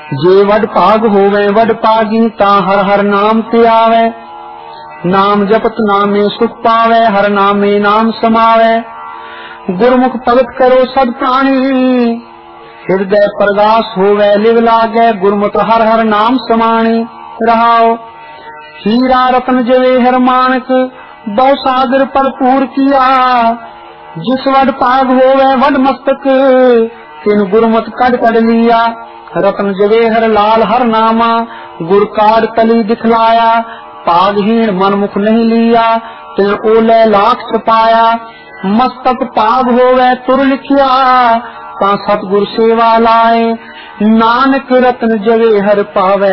जे वड पाग होवे वड पागी ता हर हर नाम ते आवे। नाम जपत नामे सुख पावे हर नामे नाम समावे। गुरमुख भगत करो सद प्राणी हृदय प्रगास होवे लिव लागे गुरमुख हर हर नाम समाणी रहाओ। हीरा रतन जवेहर मानक बहु सागर भरपूर किया। जिस वड पाग होवे वड मस्तक तिन गुरमत कड़ कड़ लिया। रतन जवेहर लाल हर नामा गुर काड कली दिखलाया। पागहीन मनमुख नहीं लिया तिन ओले लाख छपाया। मस्तक पाग होवे तुर लिखिया ता सतगुर सेवा लाए। नानक रतन जवेहर पावे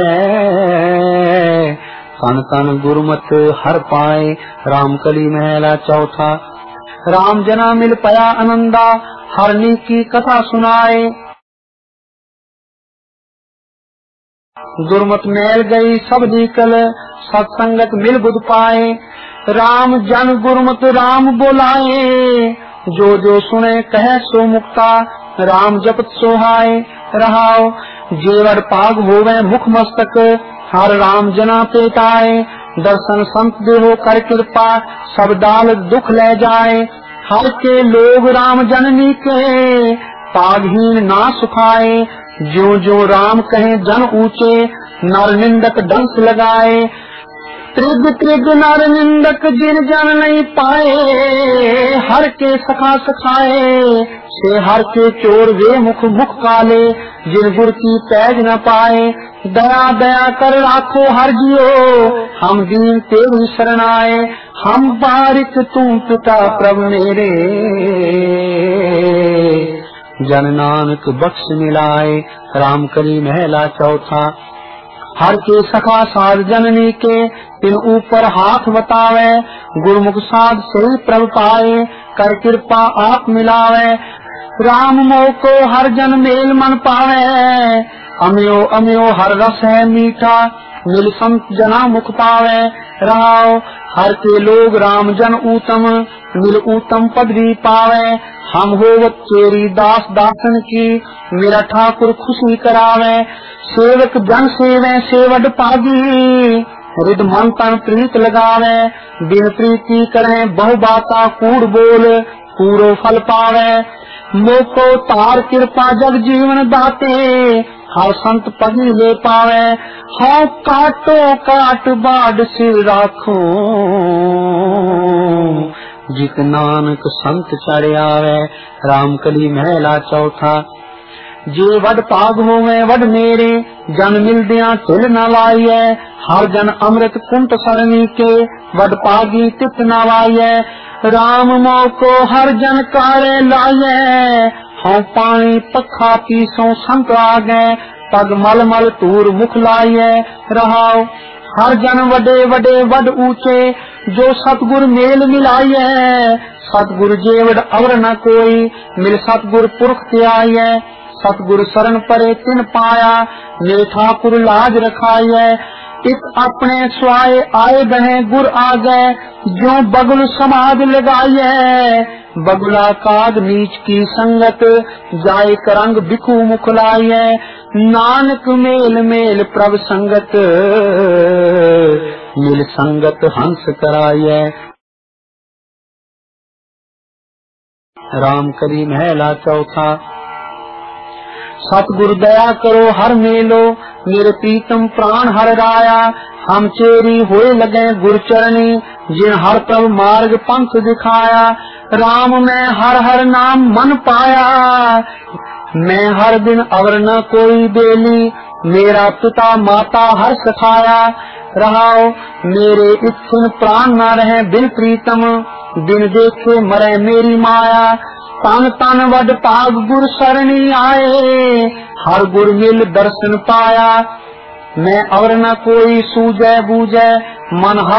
तन तन गुरमत हर पाए। रामकली महला चौथा। राम जना मिल पया आनंदा हरनी की कथा सुनाए। गुरमत मैल गई सब निकल सत्संगत मिल बुध पाए। राम जन गुरमत राम बोलाए जो जो सुने कहे सो मुक्ता। राम जपत सोहाए रहाओ। जेवर पाग होवे मुख मस्तक हर राम जना पेटाए। दर्शन संत देहो कर कृपा सब दाल दुख ले जाए। हर के लोग राम जननी के पागहीन ना सुखाए। जो जो राम कहे जन ऊंचे नर निंदक डंस लगाए। त्रिग त्रिग नर निंदक जिन जन नहीं पाए। हर के सखा सखाए से हर के चोर वे मुख मुख काले जिन गुर की पैज न पाए। दया दया कर राखो हर जियो हम दीन तेरी शरण आए। हम बारिक तू पिता प्रभु मेरे जन नानक बख्श मिलाए। रामकली महला चौथा। हर के सखा साध जननी के तिन ऊपर हाथ बतावे। गुरमुख साध सही प्रभ पाए कर कृपा आप मिलावे। राम मोह को हर जन मेल मन पावे। अम्यो अम्यो हर रस है मीठा मिल संत जना मुख पावे रहाओ। हर के लोग राम जन ऊतम मिल ऊतम पदवी पावे। हम होवत चेरी दास दासन की मेरा ठाकुर खुशी करावे। सेवक जन सेवे सेवड पागी हृद मन तन प्रीत लगावे। बिन प्रीति करे बहु बाता कूड़ बोल पूरो फल पावे। मोको तार कृपा जग जीवन दाते हर संत पगी ले पावे। हाँ काटो काट बाड सिर राखो जित नानक संत चढ़ आवे। रामकली महला चौथा। जे वड पाग होवे वड मेरे जन मिल दिया तिल न लाइए। हर जन अमृत कुंट सरणी के वड पागी तित न लाइए। राम मोह को हर जन कारे लाइए। हाँ पानी पखा पीसो संत आगे पग मल मल तूर मुख लाइए रहाओ। हर जन वडे वडे वड ऊंचे जो सतगुर मेल मिलाइए। सतगुर जेवड अवर न कोई मिल सतगुर पुरख त्याइए। सतगुर शरण परे तिन पाया मेरे ठाकुर लाज रखाइए। इत अपने स्वाय आए बहे गुर आगे जो बगुल समाज लगाइए। बगुला काग नीच की संगत जाय करंग बिखु मुख लाइए। नानक मेल मेल प्रभ संगत मिल संगत हंस कराइए। रामकली महला चौथा। सतगुरु दया करो हर मेलो मेरे प्रीतम प्राण हर राया। हम चेरी होए लगे गुर चरणी जिन हर प्रभ मार्ग पंथ दिखाया। राम में हर हर नाम मन पाया मैं हर दिन अवर न कोई बेली। मेरा पिता माता हर सखाया रहाओ। मेरे इच्छुन प्राण न रहे बिन प्रीतम बिन देखे मरे मेरी माया। तन तन वड पाग गुर सरणी आए हर गुर मिल दर्शन पाया। मैं और न कोई सूझे बूझे मन हर